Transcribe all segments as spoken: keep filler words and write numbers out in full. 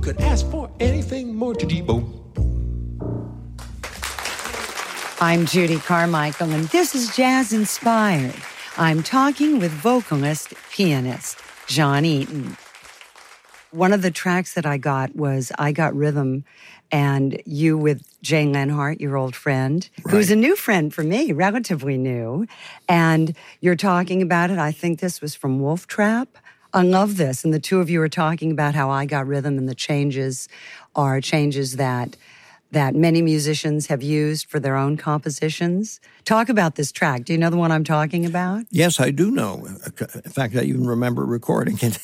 could ask for anything more to boom. I'm Judy Carmichael, and this is Jazz Inspired. I'm talking with vocalist, pianist, John Eaton. One of the tracks that I got was I Got Rhythm, and you with Jay Lenhart, your old friend, right, who's a new friend for me, relatively new. And you're talking about it. I think this was from Wolf Trap. I love this. And the two of you are talking about how I Got Rhythm and the changes are changes that that many musicians have used for their own compositions. Talk about this track. Do you know the one I'm talking about? Yes, I do know. In fact, I even remember recording it.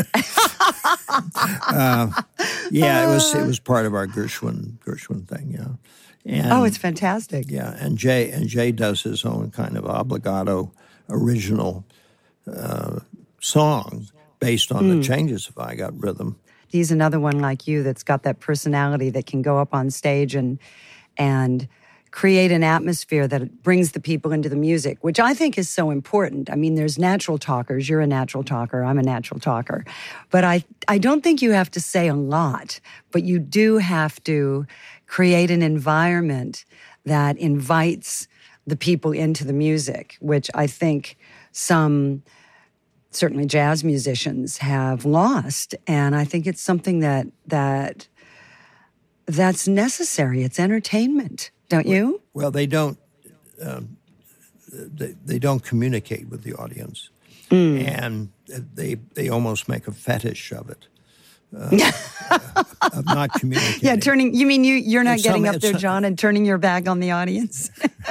uh, yeah, it was it was part of our Gershwin Gershwin thing. Yeah. And, oh, it's fantastic. Yeah, and Jay and Jay does his own kind of obligato original uh, song based on mm. the changes of I Got Rhythm. He's another one like you that's got that personality that can go up on stage and and create an atmosphere that brings the people into the music, which I think is so important. I mean, there's natural talkers. You're a natural talker. I'm a natural talker. But I, I don't think you have to say a lot, but you do have to create an environment that invites the people into the music, which I think some... certainly jazz musicians have lost, and I think it's something that that that's necessary. It's entertainment, don't you? Well, they don't um, they, they don't communicate with the audience, mm. and they they almost make a fetish of it, uh, uh, of not communicating. Yeah, turning. You mean you you're not it's getting some, up there, some, John, and turning your back on the audience?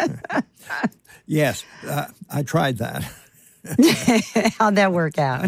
Yes, uh, I tried that. How'd that work out?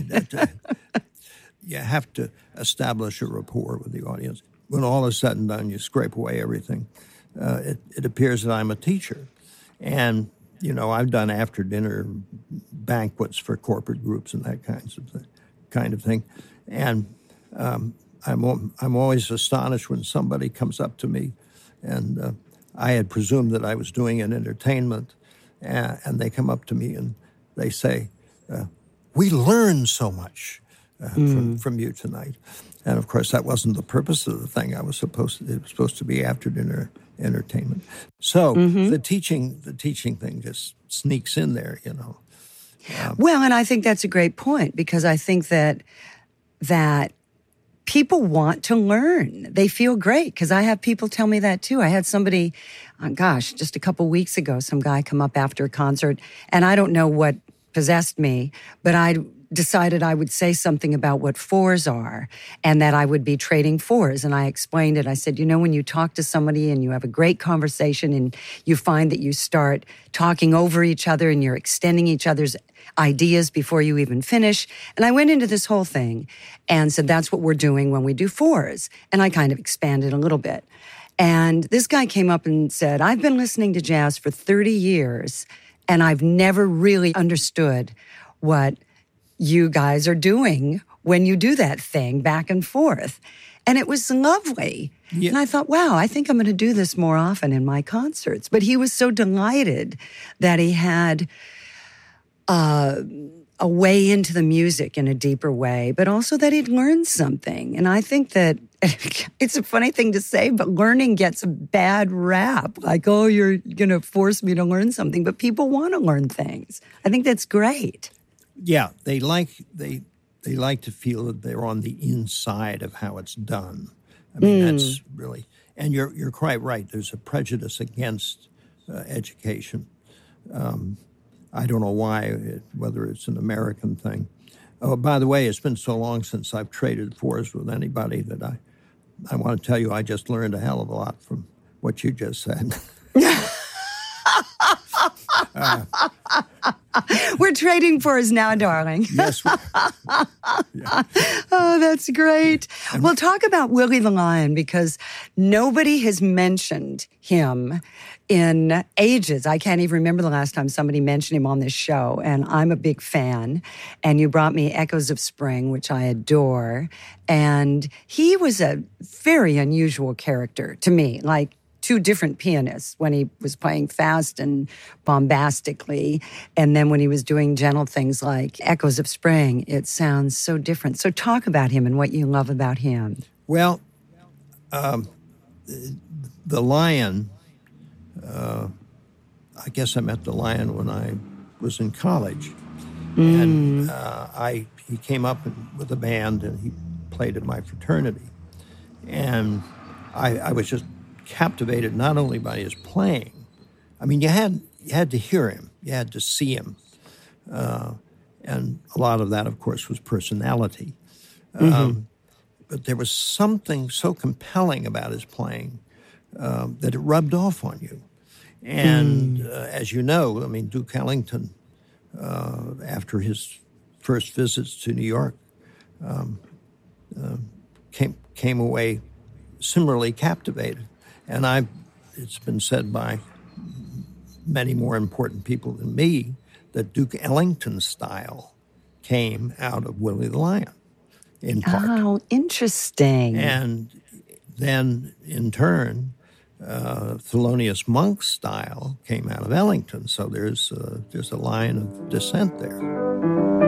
You have to establish a rapport with the audience. When all is said and done, you scrape away everything. Uh, it, it appears that I'm a teacher. And, you know, I've done after-dinner banquets for corporate groups and that kinds of thing, kind of thing. And um, I'm, I'm always astonished when somebody comes up to me, and uh, I had presumed that I was doing an entertainment, and, and they come up to me and they say, uh, we learned so much uh, mm. from, from you tonight. And, of course, that wasn't the purpose of the thing. I was supposed to, it was supposed to be after-dinner entertainment. So mm-hmm. the teaching the teaching thing just sneaks in there, you know. Um, well, and I think that's a great point, because I think that that people want to learn. They feel great, because I have people tell me that, too. I had somebody, oh, gosh, just a couple weeks ago, some guy come up after a concert, and I don't know what possessed me, but I decided I would say something about what fours are and that I would be trading fours. And I explained it. I said, you know, when you talk to somebody and you have a great conversation and you find that you start talking over each other and you're extending each other's ideas before you even finish. And I went into this whole thing and said, that's what we're doing when we do fours. And I kind of expanded a little bit. And this guy came up and said, I've been listening to jazz for thirty years, and I've never really understood what you guys are doing when you do that thing back and forth. And it was lovely. Yeah. And I thought, wow, I think I'm going to do this more often in my concerts. But he was so delighted that he had uh, a way into the music in a deeper way, but also that he'd learned something. And I think that it's a funny thing to say, but learning gets a bad rap. Like, oh, you're going to force me to learn something. But people want to learn things. I think that's great. Yeah, they like they they like to feel that they're on the inside of how it's done. I mean, mm. that's really, and you're you're quite right. There's a prejudice against uh, education. Um, I don't know why, it, whether it's an American thing. Oh, by the way, it's been so long since I've traded fours with anybody that I I want to tell you I just learned a hell of a lot from what you just said. uh, We're trading fours now, darling. Yes. We, yeah. Oh, that's great. And we'll talk about Willie the Lion, because nobody has mentioned him in ages. I can't even remember the last time somebody mentioned him on this show, and I'm a big fan. And you brought me Echoes of Spring, which I adore. And he was a very unusual character to me, like two different pianists when he was playing fast and bombastically. And then when he was doing gentle things like Echoes of Spring, it sounds so different. So talk about him and what you love about him. Well, um, the Lion, uh, I guess I met the Lion when I was in college. Mm. And uh, I he came up and, with a band, and he played in my fraternity. And I, I was just captivated not only by his playing. I mean, you had you had to hear him. You had to see him. Uh, and a lot of that, of course, was personality. Mm-hmm. Um, but there was something so compelling about his playing um, that it rubbed off on you. And mm. uh, as you know, I mean, Duke Ellington, uh, after his first visits to New York, um, uh, came came away similarly captivated. And I, it's been said by many more important people than me that Duke Ellington's style came out of Willie the Lion, in part. Oh, interesting. And then, in turn, uh, Thelonious Monk's style came out of Ellington. So there's uh, there's a line of descent there.